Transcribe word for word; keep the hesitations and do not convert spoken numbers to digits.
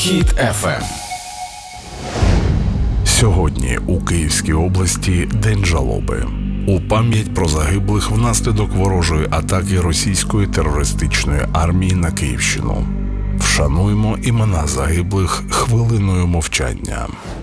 Хіт еф ем. Сьогодні у Київській області День жалоби. У пам'ять про загиблих внаслідок ворожої атаки російської терористичної армії на Київщину. Вшануємо імена загиблих хвилиною мовчання.